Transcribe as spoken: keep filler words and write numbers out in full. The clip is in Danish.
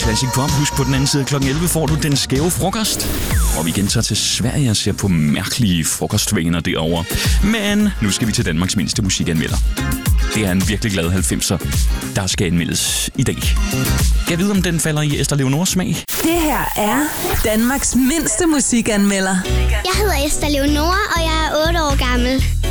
Classic Pop. Husk, på den anden side klokken elleve får du den skæve frokost. Og vi gentager til Sverige og ser på mærkelige frokostvaner derovre. Men nu skal vi til Danmarks mindste musikanmelder. Det er en virkelig glad halvfemser, der skal anmeldes i dag. Kan jeg vide, om den falder i Esther Leonors smag? Det her er Danmarks mindste musikanmelder. Jeg hedder Esther Leonora, og jeg er otte år gammel.